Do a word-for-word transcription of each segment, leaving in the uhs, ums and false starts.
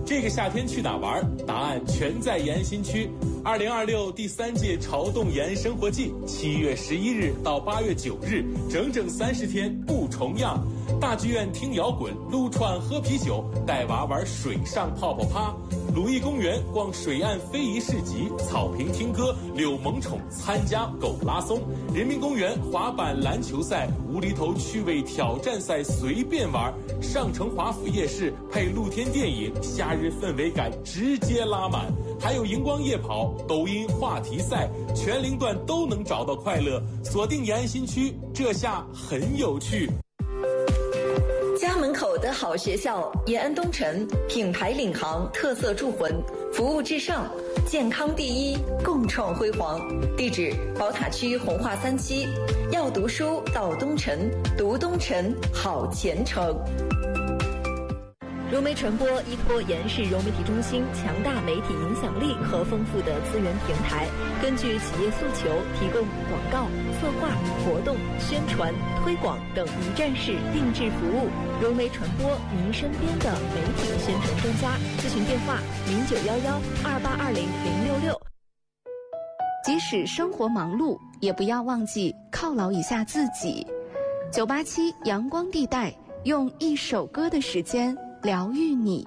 这个夏天去哪玩？答案全在延安新区。二零二六第三届潮动延安生活季，七月十一日到八月九日，整整三十天不重样。大剧院听摇滚，撸串喝啤酒，带娃玩水上泡泡趴。鲁艺公园逛水岸非遗市集，草坪听歌，遛萌宠，参加狗拉松。人民公园滑板篮球赛，无厘头趣味挑战赛随便玩。上城华府夜市配露天电影，夏日氛围感直接拉满。还有荧光夜跑、抖音话题赛，全龄段都能找到快乐。锁定延安新区，这下很有趣。 家门口的好学校，延安东城品牌领航，特色铸魂，服务至上，健康第一，共创辉煌。地址：宝塔区红化三期。要读书到东城，读东城好前程。 融媒传播依托延安市融媒体中心强大媒体影响力和丰富的资源平台，根据企业诉求提供广告、策划、活动、宣传、推广等一站式定制服务。融媒传播，您身边的媒体宣传专家。咨询电话：零九幺幺二八二零零六六。 即使生活忙碌，也不要忘记犒劳一下自己。九八七阳光地带，用一首歌的时间疗愈你，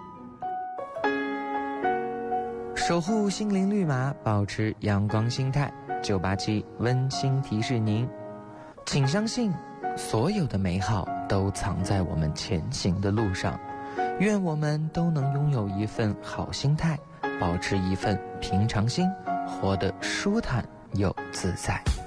守护心灵绿码，保持阳光心态。九八七温馨提示您，请相信，所有的美好都藏在我们前行的路上。愿我们都能拥有一份好心态，保持一份平常心，活得舒坦又自在。